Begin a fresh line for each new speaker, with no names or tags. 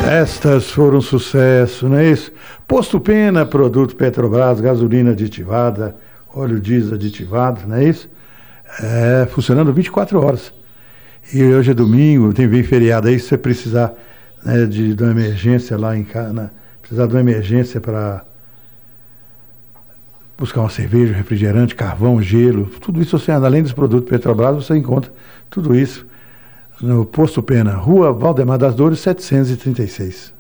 Estas foram um sucesso, não é isso? Posto Pena, produto Petrobras, gasolina aditivada, óleo diesel aditivado, não é isso? Funcionando 24 horas. E hoje é domingo, vem feriado aí, se você precisar, né, de uma emergência lá em casa, né, precisar de uma emergência para buscar uma cerveja, refrigerante, carvão, gelo, tudo isso você, além dos produtos Petrobras, você encontra tudo isso no Posto Pena, Rua Valdemar das Dores, 736.